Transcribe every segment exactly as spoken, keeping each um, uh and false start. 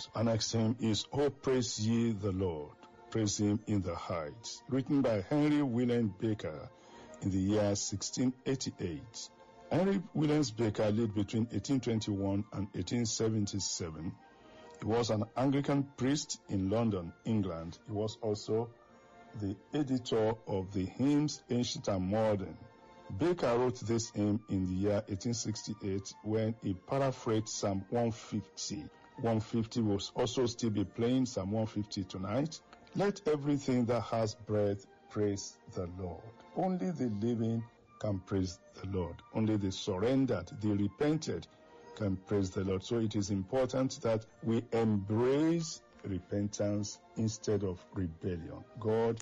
Our next hymn is "Oh, Praise Ye the Lord, Praise Him in the Heights," written by Henry Williams Baker in the year sixteen eighty-eight. Henry Williams Baker lived between eighteen twenty-one and eighteen seventy-seven. He was an Anglican priest in London, England. He was also the editor of the hymns Ancient and Modern. Baker wrote this hymn in the year eighteen sixty-eight when he paraphrased Psalm one fifty. one fifty will also still be playing Psalm one fifty tonight. Let everything that has breath praise the Lord. Only the living can praise the Lord. Only the surrendered, the repented can praise the Lord. So it is important that we embrace repentance instead of rebellion. God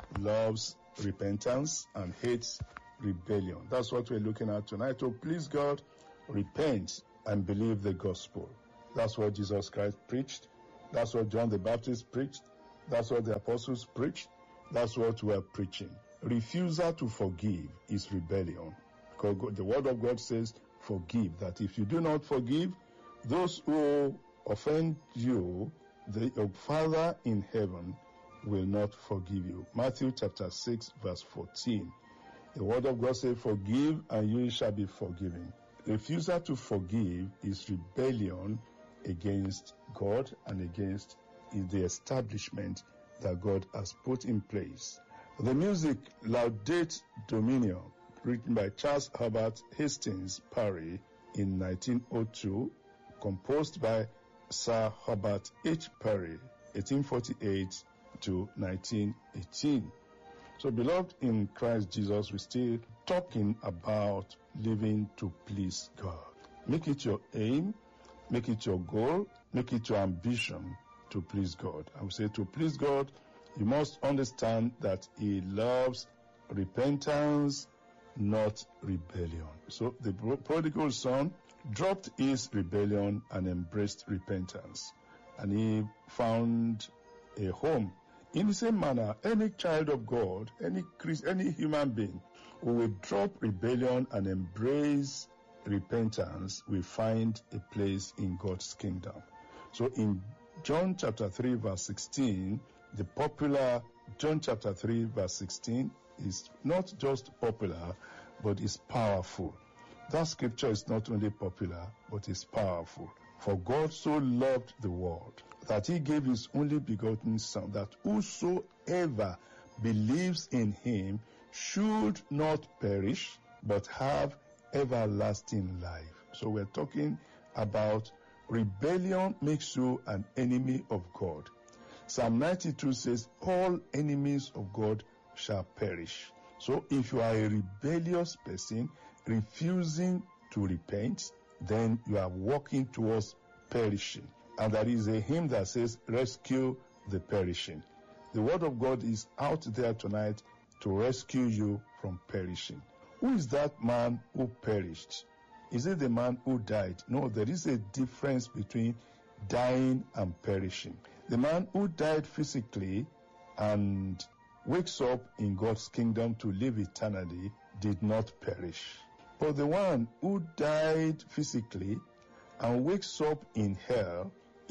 loves repentance and hates rebellion. That's what we're looking at tonight. So please God, repent and believe the gospel. That's what Jesus Christ preached. That's what John the Baptist preached. That's what the apostles preached. That's what we are preaching. Refusal to forgive is rebellion. Because the word of God says, forgive. That if you do not forgive those who offend you, the, your Father in heaven will not forgive you. Matthew chapter six verse fourteen. The word of God says, forgive and you shall be forgiven. Refusal to forgive is rebellion against God and against the establishment that God has put in place. The music Laudate Dominion, written by Charles Herbert Hastings Parry in nineteen oh two, composed by Sir Herbert H. Parry, eighteen forty-eight to nineteen eighteen. So, beloved in Christ Jesus, we're still talking about living to please God. Make it your aim, make it your goal, make it your ambition to please God. I would say to please God, you must understand that He loves repentance, not rebellion. So the prodigal son dropped his rebellion and embraced repentance, and he found a home. In the same manner, any child of God, any Christ, any human being who will drop rebellion and embrace repentance will find a place in God's kingdom. So in John chapter three verse sixteen, the popular John chapter three verse sixteen is not just popular, but is powerful. That scripture is not only popular, but is powerful. For God so loved the world that He gave His only begotten Son, that whosoever believes in Him should not perish, but have everlasting life. So we're talking about rebellion makes you an enemy of God. Psalm ninety-two says, all enemies of God shall perish. So if you are a rebellious person, refusing to repent, then you are walking towards perishing. And there is a hymn that says, rescue the perishing. The word of God is out there tonight to rescue you from perishing. Who is that man who perished? Is it the man who died? No, there is a difference between dying and perishing. The man who died physically and wakes up in God's kingdom to live eternally did not perish. But the one who died physically and wakes up in hell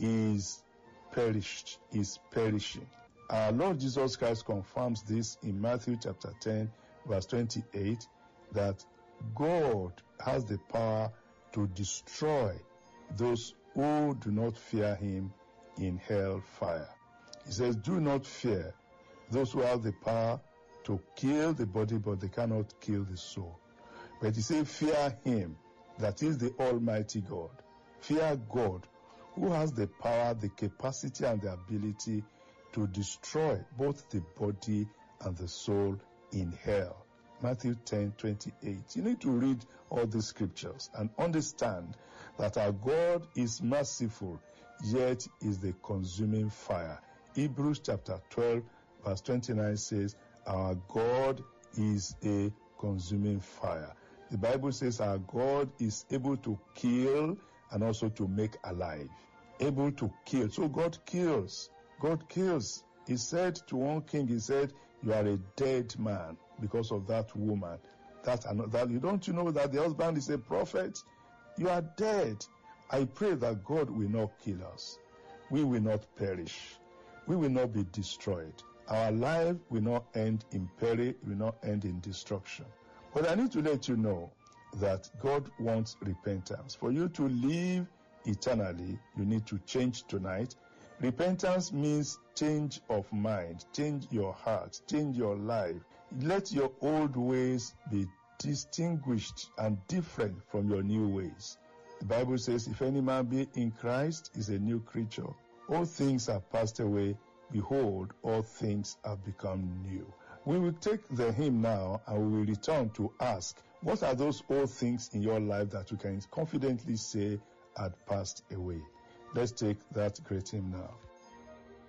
is perished, is perishing. Our Lord Jesus Christ confirms this in Matthew chapter ten, verse twenty-eight, that God has the power to destroy those who do not fear Him in hell fire. He says, do not fear those who have the power to kill the body, but they cannot kill the soul. But He says, fear Him, that is the Almighty God. Fear God, who has the power, the capacity, and the ability to destroy both the body and the soul in hell. Matthew ten twenty-eight. You need to read all the scriptures and understand that our God is merciful, yet is the consuming fire. Hebrews chapter twelve verse twenty-nine says, our God is a consuming fire. The Bible says our God is able to kill and also to make alive. Able to kill. So God kills. God kills. He said to one king, he said, you are a dead man because of that woman. That, that you don't you know that the husband is a prophet? You are dead. I pray that God will not kill us. we will not perish. We will not be destroyed. Our life will not end in peril, will not end in destruction. But I need to let you know that God wants repentance. For you to live eternally, you need to change tonight. Repentance means change of mind, change your heart, change your life. Let your old ways be distinguished and different from your new ways. The Bible says, if any man be in Christ, is a new creature. All things are passed away. Behold, all things have become new. We will take the hymn now and we will return to ask, what are those old things in your life that you can confidently say had passed away? Let's take that great hymn now.